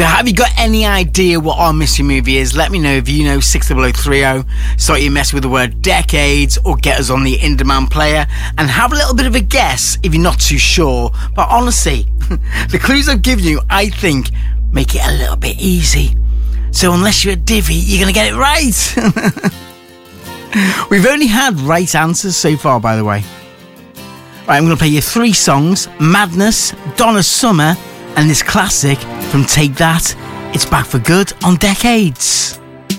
So have you got any idea what our mystery movie is? Let me know if you know. 60030. Start your mess with the word decades or get us on the In-Demand player and have a little bit of a guess if you're not too sure. But honestly, the clues I've given you, I think, make it a little bit easy. So unless you're a divvy, you're going to get it right. We've only had right answers so far, by the way. Right, I'm going to play you 3 songs: Madness, Donna Summer, and this classic from Take That. It's back for good on Decades.